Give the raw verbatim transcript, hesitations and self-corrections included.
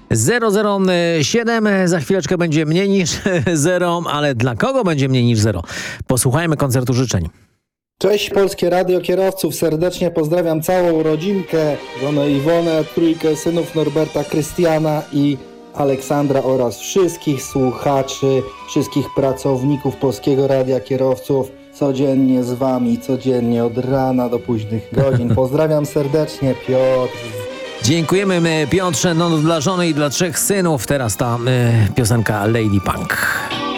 zero zero siedem, za chwileczkę będzie mniej niż zero, ale dla kogo będzie mniej niż zero? Posłuchajmy koncertu życzeń. Cześć Polskie Radio Kierowców, serdecznie pozdrawiam całą rodzinkę, żonę Iwonę, trójkę synów Norberta, Krystiana i Aleksandra oraz wszystkich słuchaczy, wszystkich pracowników Polskiego Radia Kierowców. Codziennie z wami, codziennie od rana do późnych godzin. Pozdrawiam serdecznie, Piotr. Dziękujemy my, Piotrze, no dla żony i dla trzech synów. Teraz ta y, piosenka Lady Punk.